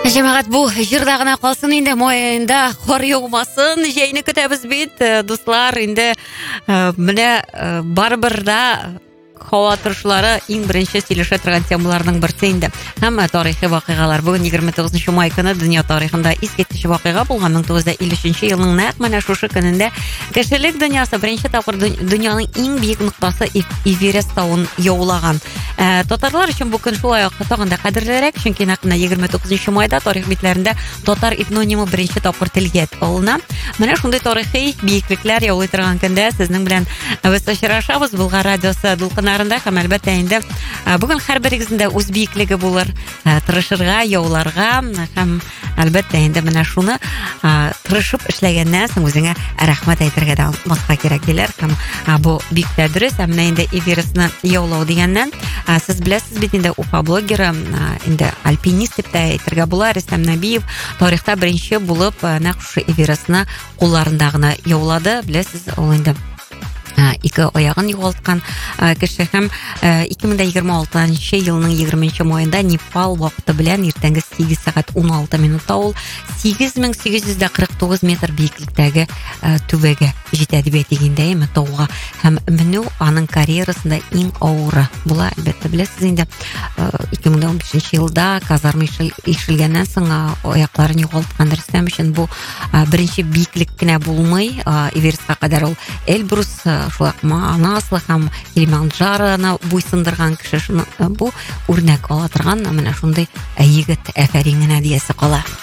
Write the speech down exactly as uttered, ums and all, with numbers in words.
Жамағат бұл жырдағына қалсын енді мойында қор еумасын жайны күтәбіз бет достылар енді міне бар-бір да хауа тұршылары ең бірінші сөйлеше тұрған темаларының бірі енді һәм тарихи вақиғалар. Бүгін егерме тоғызыншы май күні дүния тарихында ескерткіш вақиға болған мың тоғыз жүз елу үшінші елның нәқ менә шушы күнінде кешелек дөньясы беренче тапкыр дөньяның иң биек ноктасы Эверест тауын яулаған. Татарлар өчен бу көн шулай ук тагында кадерлерәк, чөнки нәкъ егерме тугызынчы майда тарих битләрендә татар этнонимы беренче тапкыр телгә алына. Менә шундый тарихи биеклекләр яулый торган көндә сезнең белән без очрашабыз. Булган радиосы дулкыннарында һәм әлбәттә инде бүген һәрберегездә үз биеклеге булыр, тырышырга, яуларга һәм әлбәттә инде менә шуны тырышып эшләгәннән соң үзеңә рәхмәт әйтергә дә маска кирәк диләр. Һәм бу бик тә дөрес. Һәм менә инде Эверестны яулау дигәннән сез беләсез бит инде Уфа блогеры, инде альпинист дип тә әйтергә була. Рөстәм Нәбиев тарихта беренче булып нәкъ шушы Эверестны кулларында гына яулады. Беләсез, ул инде ике аягын югалткан кеше һәм ике мең егерме алтынчы елның егерменче маенда Непал вакыты белән иртәнге сигез сәгать ун алты минутта ул сигез мең сигез йөз кырык тугыз метр биеклектәге түбәгә җитә дип әйтгәндә, әмма тауга һәм менү аның карьерасында иң авыры була. Әлбәттә беләсез инде ике мең унбишенче елда казарма ишелгәннән соң аякларын югалткан Рөстәм өчен бу беренче биеклек кенә булмый. Эверестка кадәр ул Эльбрус шулай манаслы һәм Килиманджароны буйсындырган кеше, бу үрнәк ала торган менә шундый егет, әфәрин генә диясе кала.